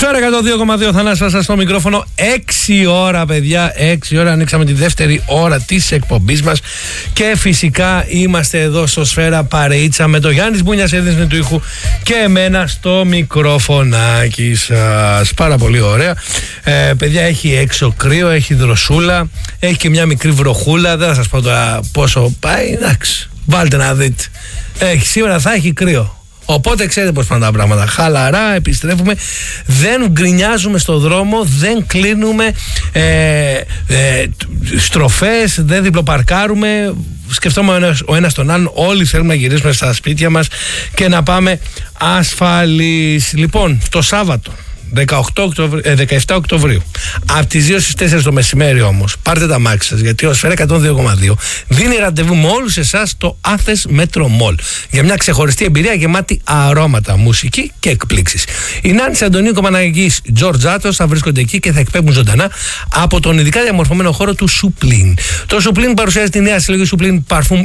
Σφαίρα 102,2 Θανάσης στο μικρόφωνο. 6 ώρα, παιδιά. 6 ώρα ανοίξαμε τη δεύτερη ώρα της εκπομπής μας. Και φυσικά είμαστε εδώ στο Σφαίρα παρεΐτσα με το Γιάννη Μπούνια σε έδυνση του ήχου και εμένα στο μικροφωνάκι σας. Πάρα πολύ ωραία. Παιδιά, έχει έξω κρύο, έχει δροσούλα, έχει και μια μικρή βροχούλα. Δεν θα σας πω τώρα πόσο πάει. Εντάξει, βάλτε να δείτε. Σήμερα θα έχει κρύο. Οπότε ξέρετε πώς πάνε τα πράγματα. Χαλαρά επιστρέφουμε. Δεν γκρινιάζουμε στο δρόμο. Δεν κλείνουμε στροφές. Δεν διπλοπαρκάρουμε. Σκεφτόμαστε ο ένας τον άλλον. Όλοι θέλουμε να γυρίσουμε στα σπίτια μας και να πάμε ασφαλείς. Λοιπόν, το Σάββατο 17 Οκτωβρίου από τις 2 στις 4 το μεσημέρι όμως πάρτε τα μάξι σας, γιατί ο Σφαίρα 102,2 δίνει ραντεβού με όλους εσάς στο Athens Metro Mall για μια ξεχωριστή εμπειρία γεμάτη αρώματα, μουσική και εκπλήξεις. Η Νάνση Αντωνίου Κομαναγής, Τζορτζάτος θα βρίσκονται εκεί και θα εκπέμπουν ζωντανά από τον ειδικά διαμορφωμένο χώρο του Σουπλίν. Το Σουπλίν παρουσιάζει τη νέα συλλογή Σουπλίν Parfum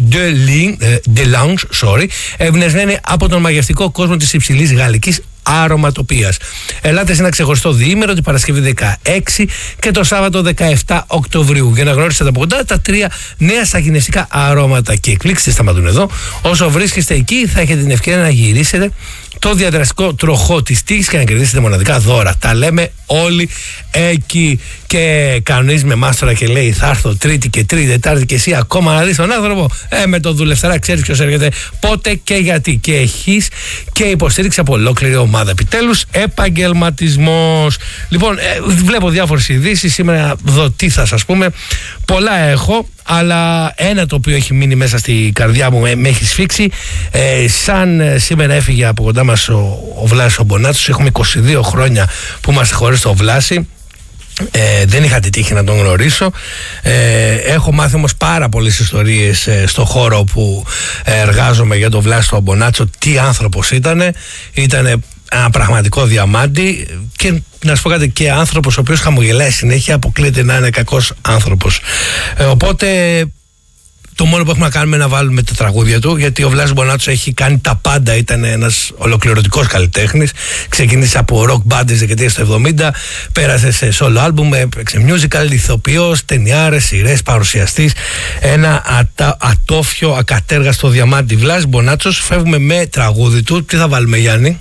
de Lange, εμπνευσμένη από τον μαγευτικό κόσμο της υψηλής γαλλικής αρωματοποιίας. Ελάτε σε ένα ξεχωριστό διήμερο την Παρασκευή 16 και το Σάββατο 17 Οκτωβρίου για να γνωρίσετε από κοντά τα 3 νέα σαγηνευτικά αρώματα και εκπλήξεις. Σταματούν εδώ. Όσο βρίσκεστε εκεί θα έχετε την ευκαιρία να γυρίσετε το διαδραστικό τροχό της τύχης και να κερδίσετε μοναδικά δώρα. Τα λέμε όλοι εκεί. Και κανονίζει με εμάς τώρα και λέει θα έρθω Τρίτη και Τρίτη, Τετάρτη και εσύ ακόμα να δεις τον άνθρωπο. Με το δουλευταρά ξέρεις ποιος έρχεται, πότε και γιατί. Και έχεις και υποστήριξη από ολόκληρη ομάδα. Επιτέλους, επαγγελματισμός. Λοιπόν, βλέπω διάφορες ειδήσεις. Σήμερα δω τι θα σας πούμε. Πολλά έχω, αλλά ένα το οποίο έχει μείνει μέσα στη καρδιά μου με έχει σφίξει. Σαν σήμερα έφυγε από κοντά μας ο Βλάσης ο Μπονάτσος. Έχουμε 22 χρόνια που είμαστε χωρίς το Βλάση. Δεν είχα τη τύχη να τον γνωρίσω. Έχω μάθει όμως πάρα πολλές ιστορίες στο χώρο που εργάζομαι για τον Βλάση τον Μπονάτσο. Τι άνθρωπος ήτανε. Ήτανε ένα πραγματικό διαμάντι και να σου πω κάτι, και άνθρωπος ο οποίος χαμογελάει συνέχεια, αποκλείεται να είναι κακός άνθρωπος. Οπότε το μόνο που έχουμε να κάνουμε είναι να βάλουμε τα τραγούδια του, γιατί ο Βλάσης Μπονάτσος έχει κάνει τα πάντα. Ήταν ένας ολοκληρωτικός καλλιτέχνης. Ξεκίνησε από rock band της δεκαετίας του 70, πέρασε σε solo album, έπαιξε musical, ηθοποιός, ταινιάρες, σειρές, παρουσιαστής. Ένα ατόφιο, ακατέργαστο διαμάντι. Βλάσης Μπονάτσος. Φεύγουμε με τραγούδι του. Τι θα βάλουμε, Γιάννη?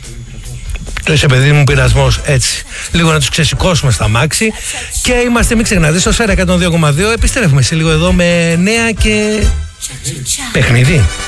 Το είσαι παιδί μου πειρασμός, έτσι. Λίγο να τους ξεσηκώσουμε στα μάξι. Και είμαστε, μην ξεχνάτε, στο Σφαίρα 102,2. Επιστρέφουμε σε λίγο εδώ με νέα και παιχνίδι.